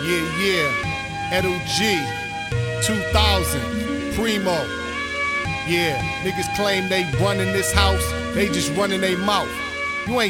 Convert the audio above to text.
Yeah. Edo G. 2000. Primo. Yeah. Niggas claim they running this house. They just running their mouth.